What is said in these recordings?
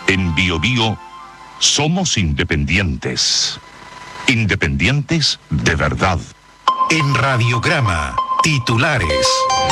En BioBio somos independientes. Independientes de verdad. En Radiograma, titulares.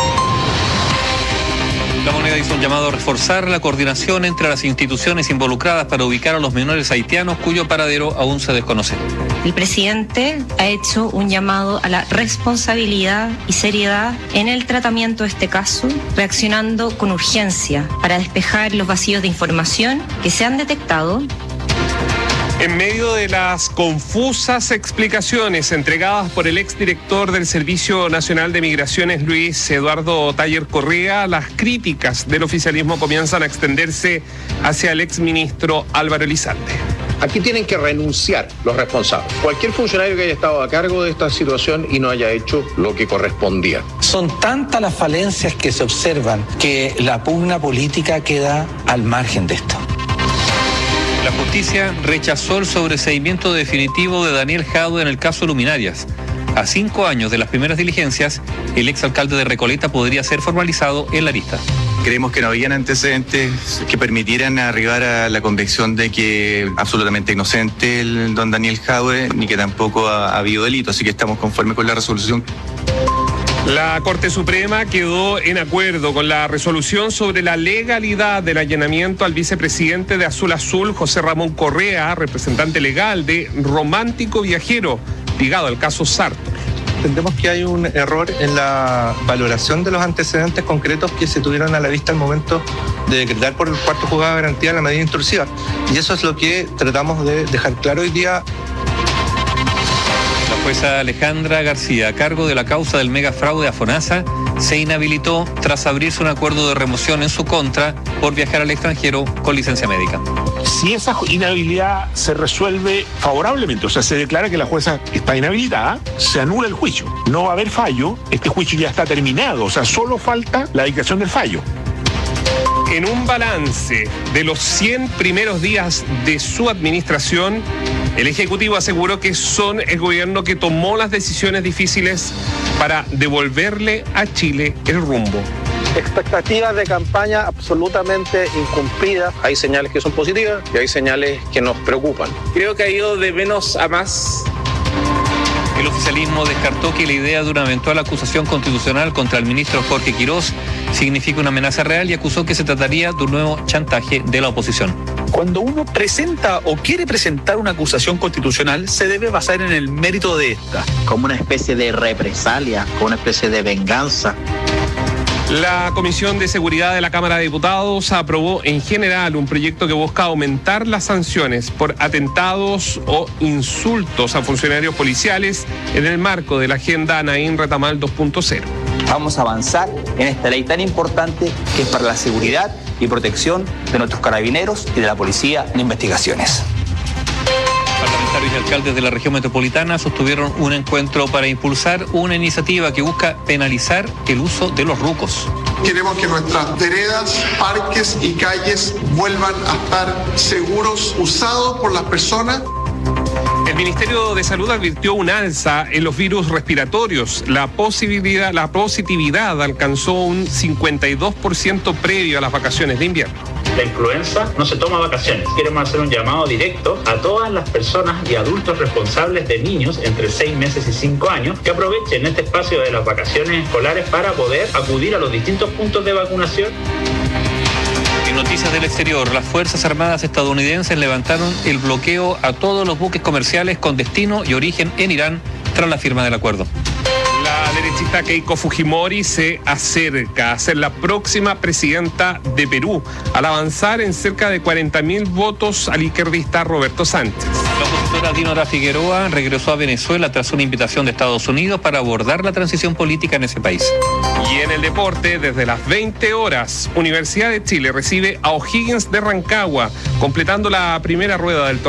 La Moneda hizo un llamado a reforzar la coordinación entre las instituciones involucradas para ubicar a los menores haitianos cuyo paradero aún se desconoce. El presidente ha hecho un llamado a la responsabilidad y seriedad en el tratamiento de este caso, reaccionando con urgencia para despejar los vacíos de información que se han detectado. En medio de las confusas explicaciones entregadas por el exdirector del Servicio Nacional de Migraciones, Luis Eduardo Taller Correa, las críticas del oficialismo comienzan a extenderse hacia el exministro Álvaro Elizalde. Aquí tienen que renunciar los responsables. Cualquier funcionario que haya estado a cargo de esta situación y no haya hecho lo que correspondía. Son tantas las falencias que se observan que la pugna política queda al margen de esto. La justicia rechazó el sobreseimiento definitivo de Daniel Jadue en el caso Luminarias. A 5 años de las primeras diligencias, el exalcalde de Recoleta podría ser formalizado en la lista. Creemos que no habían antecedentes que permitieran arribar a la convicción de que absolutamente inocente el don Daniel Jadue, ni que tampoco ha habido delito, así que estamos conformes con la resolución. La Corte Suprema quedó en acuerdo con la resolución sobre la legalidad del allanamiento al vicepresidente de Azul Azul, José Ramón Correa, representante legal de Romántico Viajero, ligado al caso Sartor. Entendemos que hay un error en la valoración de los antecedentes concretos que se tuvieron a la vista al momento de decretar por el cuarto juzgado de garantía la medida intrusiva. Y eso es lo que tratamos de dejar claro hoy día. La jueza Alejandra García, a cargo de la causa del megafraude a FONASA, se inhabilitó tras abrirse un acuerdo de remoción en su contra por viajar al extranjero con licencia médica. Si esa inhabilidad se resuelve favorablemente, o sea, se declara que la jueza está inhabilitada, se anula el juicio. No va a haber fallo, este juicio ya está terminado, o sea, solo falta la dictación del fallo. En un balance de los 100 primeros días de su administración, el Ejecutivo aseguró que son el gobierno que tomó las decisiones difíciles para devolverle a Chile el rumbo. Expectativas de campaña absolutamente incumplidas. Hay señales que son positivas y hay señales que nos preocupan. Creo que ha ido de menos a más. El oficialismo descartó que la idea de una eventual acusación constitucional contra el ministro Jorge Quirós significa una amenaza real y acusó que se trataría de un nuevo chantaje de la oposición. Cuando uno presenta o quiere presentar una acusación constitucional, se debe basar en el mérito de esta. Como una especie de represalia, como una especie de venganza. La Comisión de Seguridad de la Cámara de Diputados aprobó en general un proyecto que busca aumentar las sanciones por atentados o insultos a funcionarios policiales en el marco de la Agenda Naín Retamal 2.0. Vamos a avanzar en esta ley tan importante que es para la seguridad y protección de nuestros carabineros y de la policía en investigaciones. Parlamentarios y alcaldes de la región metropolitana sostuvieron un encuentro para impulsar una iniciativa que busca penalizar el uso de los rucos. Queremos que nuestras veredas, parques y calles vuelvan a estar seguros, usados por las personas. El Ministerio de Salud advirtió un alza en los virus respiratorios. La positividad alcanzó un 52% previo a las vacaciones de invierno. La influenza no se toma vacaciones. Queremos hacer un llamado directo a todas las personas y adultos responsables de niños entre 6 meses y 5 años que aprovechen este espacio de las vacaciones escolares para poder acudir a los distintos puntos de vacunación. En noticias del exterior, las Fuerzas Armadas estadounidenses levantaron el bloqueo a todos los buques comerciales con destino y origen en Irán tras la firma del acuerdo. La derechista Keiko Fujimori se acerca a ser la próxima presidenta de Perú, al avanzar en cerca de 40.000 votos al izquierdista Roberto Sánchez. La opositora Dinora Figueroa regresó a Venezuela tras una invitación de Estados Unidos para abordar la transición política en ese país. Y en el deporte, desde las 20 horas, Universidad de Chile recibe a O'Higgins de Rancagua, completando la primera rueda del torneo.